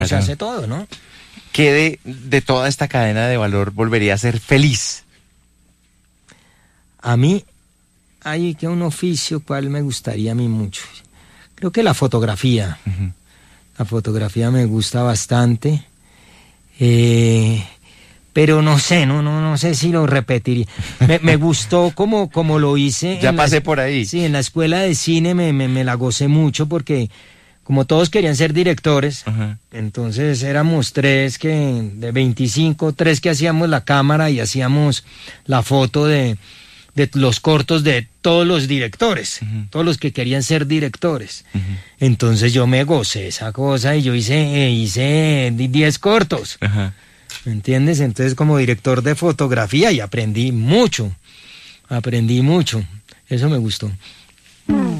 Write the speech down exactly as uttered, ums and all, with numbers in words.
se hace todo, ¿no? ¿Qué de, de toda esta cadena de valor volvería a ser feliz? A mí, hay que un oficio cual me gustaría a mí mucho. Creo que la fotografía. Uh-huh. La fotografía me gusta bastante. Eh, pero no sé, no, no, no sé si lo repetiría. Me, me gustó como, como lo hice. Ya pasé la, por ahí. Sí, en la escuela de cine me, me, me la gocé mucho porque como todos querían ser directores, uh-huh. entonces éramos tres que de veinticinco, tres que hacíamos la cámara y hacíamos la foto de, de los cortos de todos los directores, uh-huh. todos los que querían ser directores. Uh-huh. Entonces yo me gocé esa cosa y yo hice hice diez cortos. Uh-huh. ¿Me entiendes? Entonces como director de fotografía y aprendí mucho, aprendí mucho. Eso me gustó.